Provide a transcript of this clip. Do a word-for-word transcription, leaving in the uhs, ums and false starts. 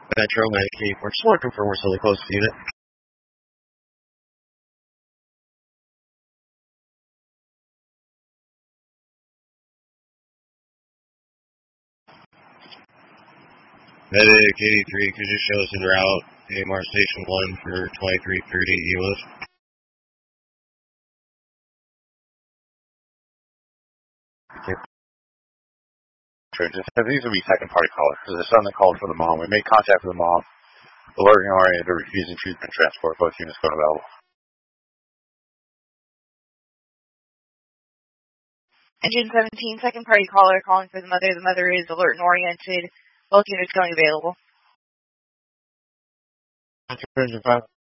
Metro Medicaid. We're just want to confirm we're still the closest unit. Medic eighty-three, could you show us en route A M R Station one for twenty-three thirty E O S? These will be second party callers because the son that called for the mom. We made contact with the mom. Alerting oriented or refusing treatment transport. Both units going available. Engine seventeen, second party caller calling for the mother. The mother is alert and oriented. Both units going available. Engine five.